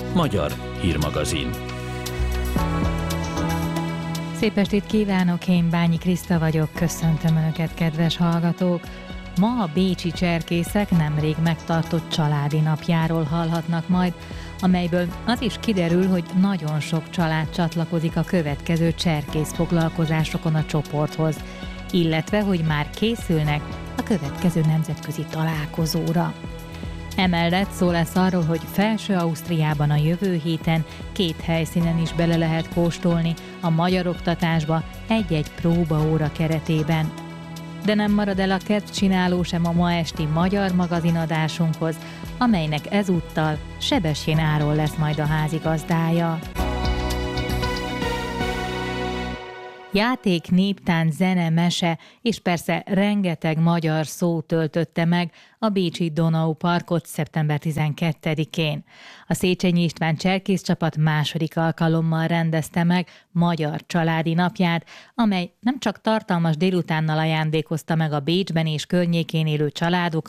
Magyar hírmagazin. Szép estét kívánok, én Bányi Kriszta vagyok, köszöntöm Önöket, kedves hallgatók! Ma a bécsi cserkészek nemrég megtartott családi napjáról hallhatnak majd, amelyből az is kiderül, hogy nagyon sok család csatlakozik a következő cserkész foglalkozásokon a csoporthoz, illetve hogy már készülnek a következő nemzetközi találkozóra. Emellett szó lesz arról, hogy Felső-Ausztriában a jövő héten 2 helyszínen is bele lehet kóstolni a magyar oktatásba egy-egy próbaóra keretében. De nem marad el a kedvcsináló sem a ma esti magyar magazinadásunkhoz, amelynek ezúttal Sebestyén Áron lesz majd a házigazdája. Játék, néptánc, zene, mese és persze rengeteg magyar szó töltötte meg a bécsi Donau Parkot szeptember 12-én. A Széchenyi István cserkész csapat második alkalommal rendezte meg magyar családi napját, amely nem csak tartalmas délutánnal ajándékozta meg a Bécsben és környékén élő családokat,